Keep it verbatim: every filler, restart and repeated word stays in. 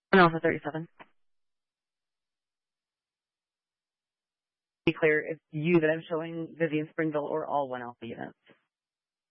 one Alpha thirty-seven. Be clear, it's you that I'm showing Vivian Springville or all one Alpha units.